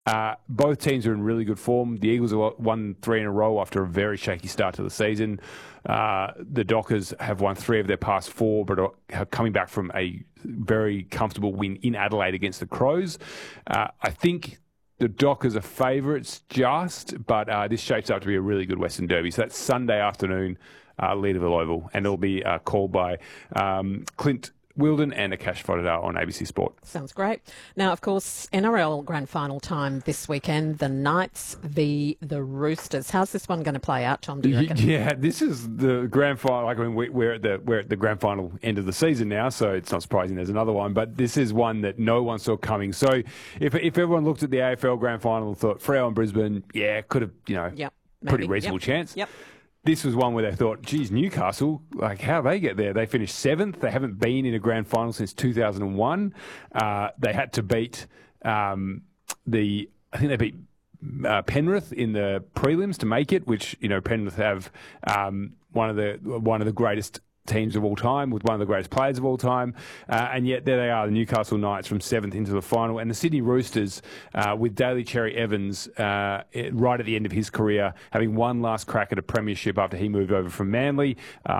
Both teams are in really good form. The Eagles have won 3 in a row after a very shaky start to the season. The Dockers have won 3 of their past 4, but are coming back from a very comfortable win in Adelaide against the Crows. I think the Dockers are favourites but this shapes up to be a really good Western Derby. So that's Sunday afternoon, Leederville Oval, and it'll be called by Clint Wilden and Akash Fodder on ABC Sport. Sounds great. Now, of course, NRL Grand Final time this weekend. The Knights v the Roosters. How's this one going to play out, Tom? Do you reckon? Yeah, this is the Grand Final. We're at the Grand Final end of the season now, so it's not surprising there's another one. But this is one that no one saw coming. So if everyone looked at the AFL Grand Final and thought Freo and Brisbane, could have pretty reasonable chance. Yep. This was one where they thought, geez, Newcastle, how they get there? They finished 7th. They haven't been in a grand final since 2001. They had to beat I think they beat Penrith in the prelims to make it, which, Penrith have one of the greatest teams of all time, with one of the greatest players of all time, and yet there they are, the Newcastle Knights from 7th into the final, and the Sydney Roosters with Daly Cherry Evans right at the end of his career, having one last crack at a premiership after he moved over from Manly,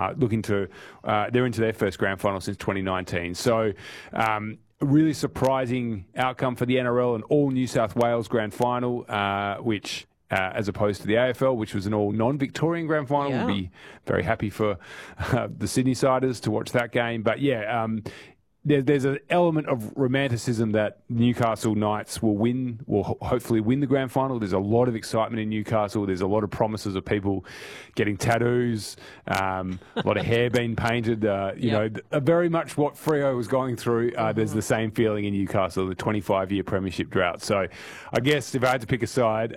they're into their first grand final since 2019. So a really surprising outcome for the NRL, an all New South Wales grand final, which as opposed to the AFL, which was an all non-Victorian grand final. Yeah. We'll be very happy for the Sydney-siders to watch that game. But there's an element of romanticism that Newcastle Knights will hopefully win the grand final. There's a lot of excitement in Newcastle. There's a lot of promises of people getting tattoos, a lot of hair being painted. Very much what Freo was going through. There's the same feeling in Newcastle, the 25-year premiership drought. So I guess if I had to pick a side,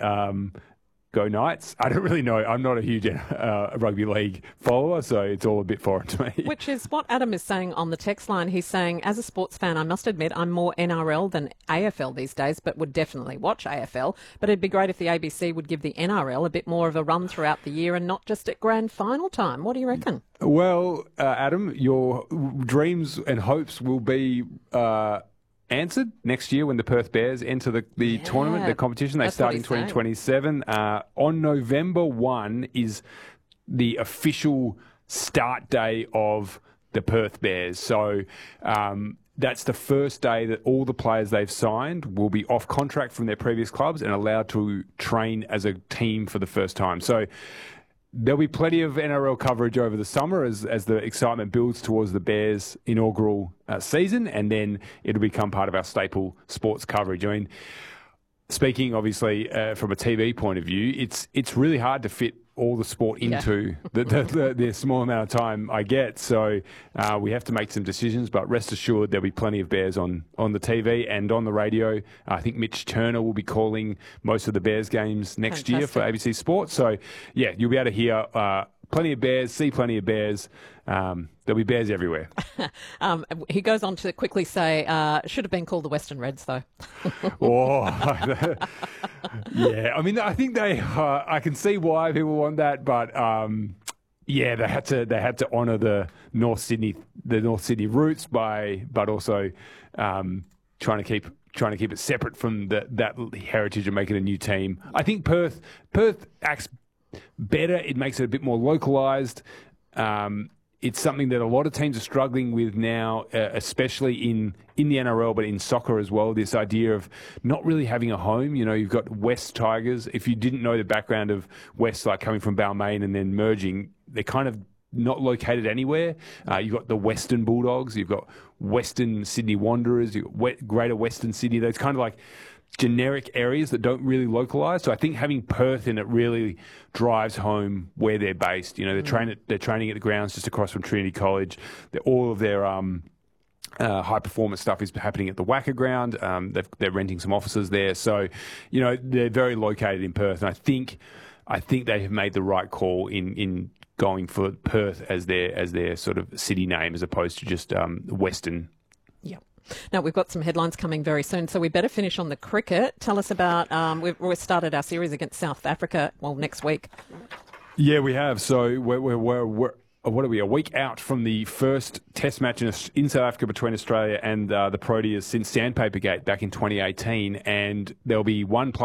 go Knights. I don't really know. I'm not a huge rugby league follower, so it's all a bit foreign to me. Which is what Adam is saying on the text line. He's saying, as a sports fan, I must admit I'm more NRL than AFL these days, but would definitely watch AFL. But it'd be great if the ABC would give the NRL a bit more of a run throughout the year and not just at grand final time. What do you reckon? Well, Adam, your dreams and hopes will be answered next year when the Perth Bears enter the tournament, the competition. They start in 2027. On November 1 is the official start day of the Perth Bears. So that's the first day that all the players they've signed will be off contract from their previous clubs and allowed to train as a team for the first time. So there'll be plenty of NRL coverage over the summer as the excitement builds towards the Bears' inaugural season, and then it'll become part of our staple sports coverage. I mean, speaking obviously from a TV point of view, it's really hard to fit all the sport into the small amount of time I get. So we have to make some decisions, but rest assured there'll be plenty of Bears on the TV and on the radio. I think Mitch Turner will be calling most of the Bears games next year for ABC Sports. So, you'll be able to hear plenty of Bears, see plenty of Bears. There'll be Bears everywhere. He goes on to quickly say, should have been called the Western Reds, though. I mean, I think I can see why people want that, but they had to honour the North Sydney roots but also trying to keep it separate from that heritage and make it a new team. I think Perth acts better. It makes it a bit more localised. It's something that a lot of teams are struggling with now, especially in the NRL, but in soccer as well, this idea of not really having a home. You've got West Tigers. If you didn't know the background of West, like coming from Balmain and then merging, they're kind of not located anywhere. You've got the Western Bulldogs. You've got Western Sydney Wanderers. You've got Greater Western Sydney. Those kind of like generic areas that don't really localise. So I think having Perth in it really drives home where they're based. They're training at the grounds just across from Trinity College. All of their high performance stuff is happening at the Wacker ground. They're renting some offices there. So, they're very located in Perth, and I think they have made the right call in going for Perth as their sort of city name as opposed to just Western. Yeah. Now, we've got some headlines coming very soon, so we better finish on the cricket. Tell us about, we've started our series against South Africa, next week. Yeah, we have. So we're what are we, a week out from the first test match in South Africa between Australia and the Proteas since Sandpaper Gate back in 2018, and there'll be one player